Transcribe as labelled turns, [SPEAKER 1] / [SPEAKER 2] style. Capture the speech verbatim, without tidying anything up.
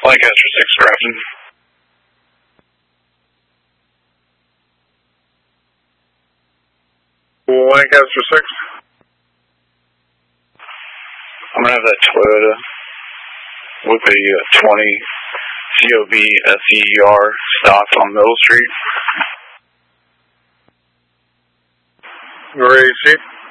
[SPEAKER 1] Lancaster six, Grafton.
[SPEAKER 2] Lancaster six.
[SPEAKER 1] I'm going to have that Toyota with a uh, twenty C O B S E R stopped on Middle Street.
[SPEAKER 2] Where are you, Chief?